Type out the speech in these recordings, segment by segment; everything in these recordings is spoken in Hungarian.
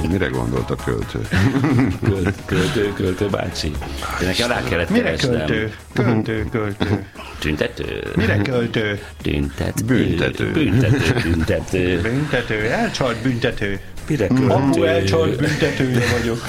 Mire gondolt a költő? Költő bácsi. De nekem rá kellett Mire keresnem. költő? Tüntető. Mire költő? Büntető. Büntető, elcsalt büntető. Mire Apu költő? elcsalt büntetője vagyok.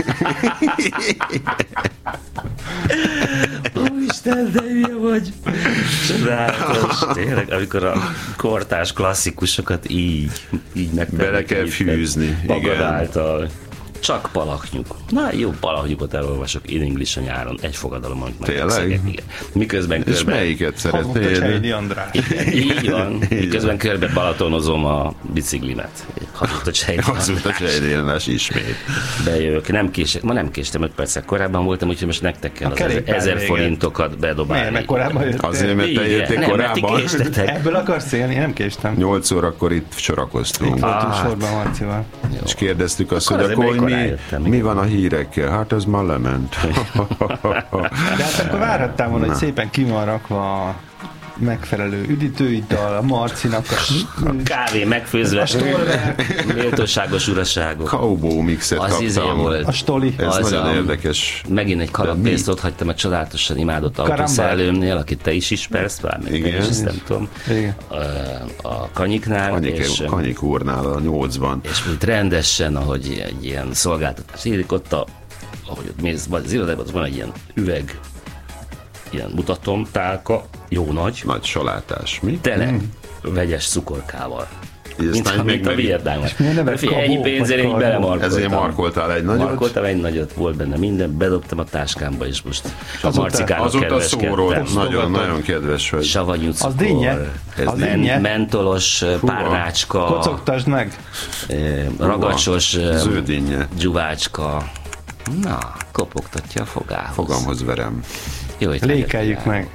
Isten, de hülye vagy. Csodálatos. Tényleg, amikor a kortárs klasszikusokat így Bele kell fűzni, magad igen. által. Csak palaknyuk. Na, jó palaknyukot elolvasok in English a nyáron, egy fogadalomon. Tényleg? Miközben És körbe... melyiket Hazudta Csejdi szeretnéd? András. Így van. Miközben körbe balatonozom a biciklimet. Hazudta Csejdi Hazudta Csejdi ismét. Bejövök. Ma nem késtem 5 perccel korábban voltam, úgyhogy most nektek kell az kerékpár 1000 véget. forintokat bedobálni. Miért, mert korábban jöttél? Azért, mert te Igen. jöttél Nem, mert ti korábban. késtetek. Ebből akarsz élni? Én nem késtem. 8 órakor itt sorakoztunk. Voltunk sorban Marcival. És kérdeztük azt, Akkor hogy azért akkor még korán mi, jöttem, mi van a hírekkel? Hát ez már lement. De hát akkor várhattál volna, hogy szépen ki van rakva a megfelelő üdítőiddal, a Marcinak a Kávé megfőzve. a stolver, Méltóságos uraságok. Kaubó mixet Az izé kaptam. volt. a stoli. Ez Az nagyon a- érdekes. Megint egy kalappénzt mi? ott hagytam a csodálatosan imádott Karambár. autószerelőmnél, akit te is ismersz, már még te Igen. is, ezt nem tudom. Igen. A Kanyiknál, és Kanyik úrnál a 8-ban. úgy rendesen, ahogy egy ilyen szolgáltatás érik ott, ahogy ott mész, az irodában, az van egy ilyen üveg, ilyen mutatom, tálka, jó nagy, Nagy salátás. Mi? tele vegyes cukorkával. Aztán Mint a Vietnámban. miért neve Ennyi Kabó, pénzért vagy így Karbó? belemarkoltam. Ezért markoltál egy nagyot. Markoltam egy nagyot, volt benne minden, bedobtam a táskámba, és most a Azóta- Marcikának Azóta szórod. kedveskedtem. Nagyon, nagyon kedves vagy. Savanyú cukor, Az dinnye? Az dinnye? mentolos párnácska, Kocogtasd meg. ragacsos Zöldínje. dzsuvácska. Na, kopogtatja a fogához. Fogamhoz verem. Jó, hogy Lékeljük meg.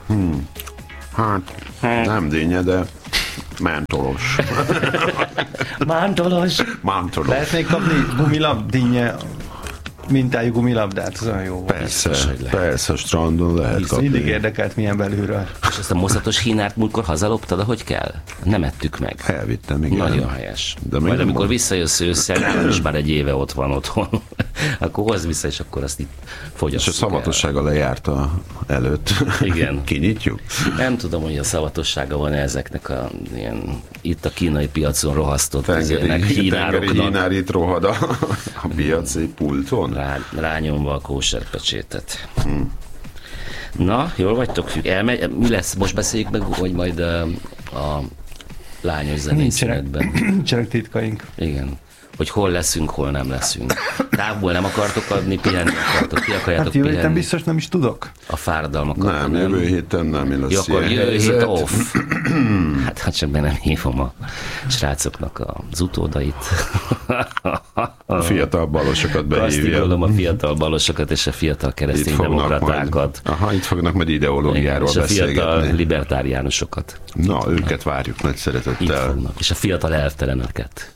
Hát, nem dinnye, de mentolos. Mántolos. Mentolos. Lehet még kapni gumilabdínje mintájú gumilabdát, az olyan jó volt. Persze, biztos, hogy lehet. persze, a strandon lehet kapni. Mindig érdekelt milyen belülről. És ezt a moszatos hínárt múltkor hazaloptad, ahogy kell? Nem ettük meg. Elvittem, igen. Nagyon helyes. De még Majd nem amikor van. visszajössz ősszel, nálam is már egy éve ott van otthon, akkor hozd vissza, és akkor azt itt És a fogyasszuk szavatossága lejárt előtt. Igen. Kinyitjuk? el. Nem tudom, hogy a szavatossága van ezeknek a ilyen, itt a kínai piacon rohasztott Tengeri izének, hínároknak hínár itt rohad a piaci pulton. rányomva a kóserpecsétet. Na, jól vagytok? Mi lesz? Most beszéljük meg, hogy majd a lányos zenei Nincsenek, szünetben. nincsenek titkaink. Igen. Hogy hol leszünk, hol nem leszünk. Távból nem akartok adni, pihenni akartok, ki akarjátok Hát jövő héten pihenni biztos nem is tudok. a fáradalmakat. Nem, jövő héten nem lesz Jó, akkor ilyen jövő hét helyzet. off. Hát csak be nem hívom a srácoknak az utódait. A fiatal balosokat behívja. Kasztigolom a fiatal balosokat és a fiatal keresztény demokratákat. Aha, itt fognak majd ideológiáról És a fiatal beszélgetni. libertáriánusokat. Na, őket várjuk nagy Itt szeretettel. fognak. És a fiatal elvteleneket.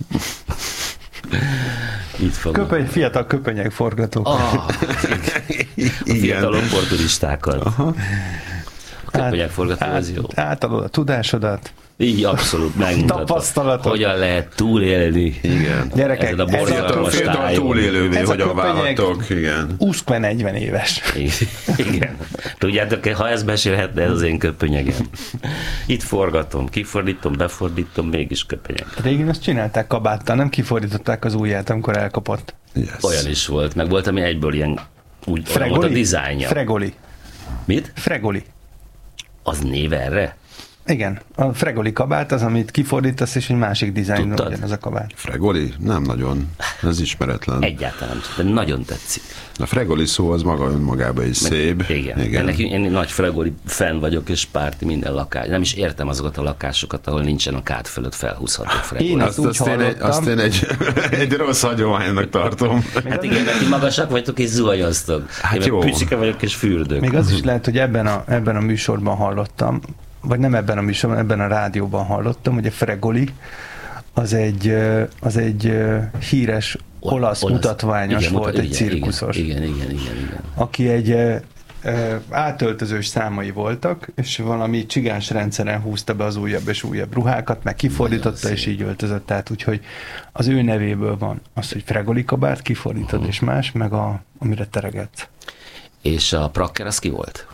Itt fognak. Fiatal köpenyek forgatók. A fiatal opportunistákat. A köpenyek forgató, az jó. Átadod a tudásodat. Így abszolút megmutatod, Tapasztalatot. hogyan lehet túlélni. Igen. Gyerekek, Ezen a ez a borzalmas Fiatal tájon. túlélővé, Ez a hogyan köpenyek- válhatok. Igen. Uszkve 40 éves. Igen. Tudjátok, ha ez mesélhetne, ez az én köpönyegem. Itt forgatom, kifordítom, befordítom, mégis köpönyeg. Régen azt csinálták kabáttal, nem kifordították az ujját, amikor elkapott. Yes. Olyan is volt, meg volt, ami egyből ilyen, úgy olyan volt a dizájnja. Fregoli. Mit? Fregoli. Az név erre? Igen, a fregoli kabát az, amit kifordítasz, és egy másik dizájn Tudtad? ugyanaz a kabát. Fregoli? Nem nagyon. Ez ismeretlen. Egyáltalán nem tudom, de nagyon tetszik. A fregoli szó az maga önmagában is szép. Igen. Én nagy fregoli fan vagyok, és párti minden lakás. Nem is értem azokat a lakásokat, ahol nincsen a kád fölött felhúzható fregoli. Én azt úgy hallottam. Azt én egy rossz hagyománynak tartom. Hát igen, mert ti magasak vagytok és zuhanyoztok. Hát Én meg jó. pücsike vagyok és fürdök. Még az is lehet, hogy ebben a műsorban hallottam, vagy nem ebben a műsorban, ebben a rádióban hallottam, hogy a fregoli az egy híres olasz mutatványos igen, volt, egy cirkuszos, Igen. aki egy átöltözős számai voltak, és valami csigáns rendszeren húzta be az újabb és újabb ruhákat, meg kifordította, és így öltözött át, úgyhogy az ő nevéből van az, hogy Fregoli kabát kifordítod, és más, meg amire teregetsz. És a Prakker az ki volt?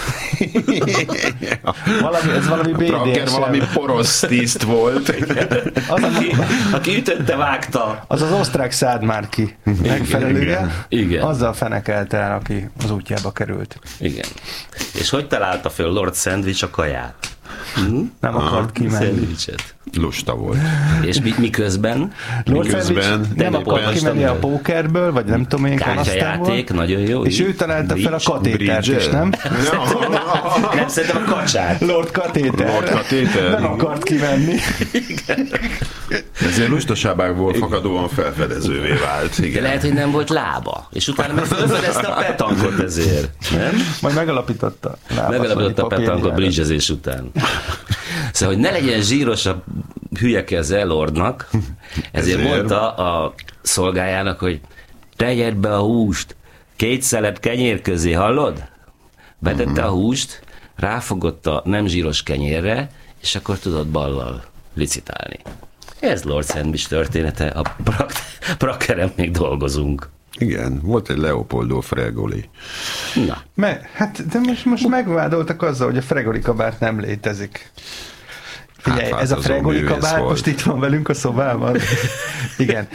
Ez valami BDSM. Prakker valami porosz tiszt volt. Az, Aki ütötte, vágta. az osztrák Szádmárki megfelelője, Igen. azzal fenekelte el, aki az útjába került. Igen. És hogy találta föl Lord Sandwich a kaját? Nem akart kimenni. Szendvicset. Lusta volt. És miközben? Lord Miközben Sandwich nem akart olvastam kimenni a el. pókerből, vagy nem tudom én, Kártyajáték, kanasztából, nagyon jó. és ő találta fel a katétert is, Bridge-el? nem? Nem, szerintem a kacsát. Lord Katéter. Lord Katéter. Nem akart kimenni. Ezért lustaságából fakadóan felfedezővé vált. De Igen. lehet, hogy nem volt lába. És utána meg felfedezte a petankot ezért. Nem? Majd megalapította. Megalapította a petankot bridgezés után. Szóval, hogy ne legyen zsíros a hülyeke az Lordnak, ezért mondta a szolgájának, hogy tegyed be a húst 2 szelet kenyér közé, hallod? Betette a húst, ráfogott a nem zsíros kenyérre, és akkor tudott ballal licitálni. Ez Lord Sandwich története, a Prakkeren még dolgozunk. Igen, volt egy Leopoldo Fregoli. Na, De most megvádoltak azzal, hogy a Fregoli kabát nem létezik. Figyelj, ez a Átváltozó Fregoli művész kabát volt. most itt van velünk a szobában. Igen.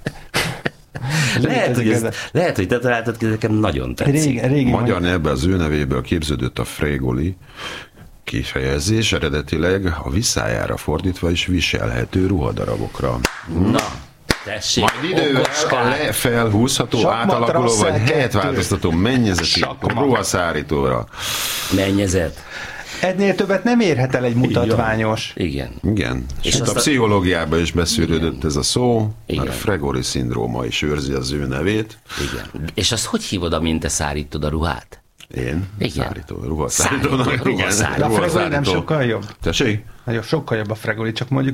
lehet, hogy te találtad ki, nekem nagyon tetszik. Régi Magyar nyelvben az ő nevéből képződött a Fregoli kifejezés, eredetileg a viszájára fordítva is viselhető ruhadarabokra. Na, tessék, Majd idővel a okoskák. lefelhúzható, Sakmat átalakuló vagy Russell helyet 2. változtató mennyezeti Sakmat. ruhaszárítóra. Mennyezet. Ennél többet nem érhet el egy mutatványos. Igen. Igen. És És azt a a- pszichológiába is beszűrődött ez a szó, Igen. mert Fregoli szindróma is őrzi az ő nevét. Igen. És azt hogy hívod, amint te szárítod a ruhát? Én? Igen. Ruhaszárító. Ruhaszárító. De a Fregoli nem sokkal jobb. Tessék? Nagyon sokkal jobb a Fregoli, csak mondjuk